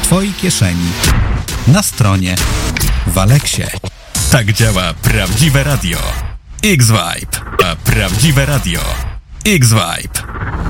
Twojej kieszeni, na stronie, w Aleksie. Tak działa prawdziwe radio. X-Vibe. A prawdziwe radio. X-Vibe.